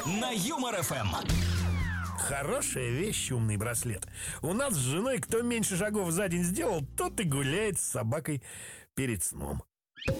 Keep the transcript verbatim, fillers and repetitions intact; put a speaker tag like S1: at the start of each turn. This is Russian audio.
S1: на Юмор ФМ.
S2: Хорошая вещь, умный браслет. У нас с женой кто меньше шагов за день сделал, тот и гуляет с собакой перед сном.